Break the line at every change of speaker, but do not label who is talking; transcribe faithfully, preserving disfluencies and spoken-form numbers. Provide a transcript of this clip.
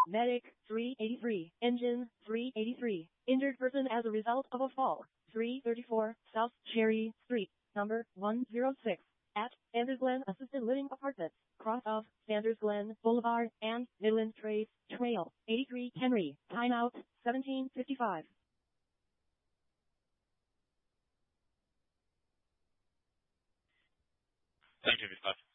Medic, three eighty-three. Engine, three eighty-three. Injured person as a result of a fall, three thirty-four South Cherry Street, number one oh six. At Sanders Glen Assisted Living Apartments, cross of Sanders Glen Boulevard and Midland Trace Trail, eighty-three Henry. Timeout, seventeen fifty-five.
seventeen fifty-five.